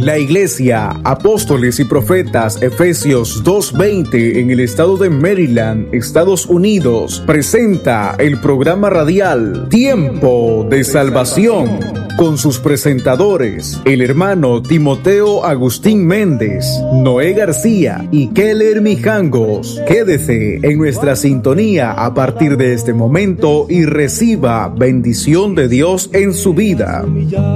La Iglesia Apóstoles y Profetas Efesios 2:20 en el estado de Maryland, Estados Unidos, presenta el programa radial Tiempo de Salvación con sus presentadores, el hermano Timoteo Agustín Méndez, Noé García y Keller Mijangos. Quédese en nuestra sintonía a partir de este momento y reciba bendición de Dios en su vida.